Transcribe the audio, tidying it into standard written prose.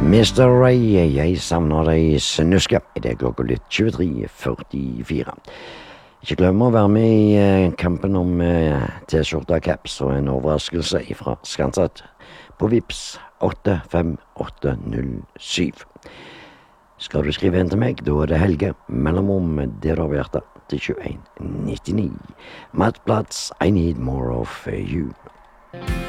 Mr. Ray, jeg savner deg snuske. Det er klokka litt 23:44. Ikke glem å være med i kampen om T-skjorta, caps og en overraskelse fra Skanset på Vips 85807. Skal du skrive en til meg, da er det Helge, mellomrom det du har hjertet, til 2199. Mattplats, I need more of you.